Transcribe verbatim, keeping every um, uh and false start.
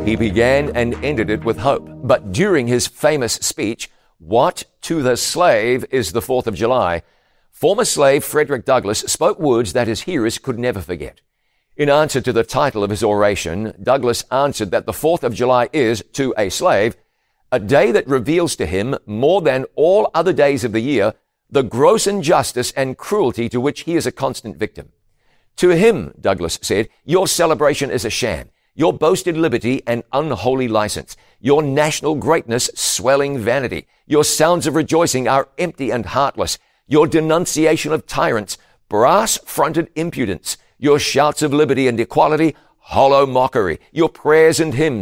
He began and ended it with hope. But during his famous speech, "What to the slave is the fourth of July?" former slave Frederick Douglass spoke words that his hearers could never forget. In answer to the title of his oration, Douglass answered that the fourth of July is, to a slave, a day that reveals to him, more than all other days of the year, the gross injustice and cruelty to which he is a constant victim. To him, Douglass said, your celebration is a sham, your boasted liberty an unholy license, your national greatness swelling vanity, your sounds of rejoicing are empty and heartless, your denunciation of tyrants, brass-fronted impudence, your shouts of liberty and equality, hollow mockery, your prayers and hymns,